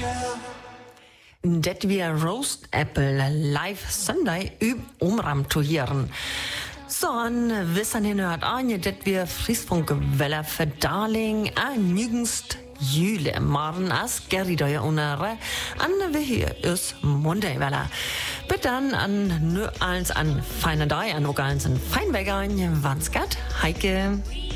Det wir Roast Apple live Sunday omram tohieren. Så han vissan hin hört an, det wir Friesfunk Welle Verdaling nügenst jule morgen as geridoje unere an vi is Monday Welle. Bitte dann an nu als an feine Dag an auch als an Feinberger, Wanskat, Heike.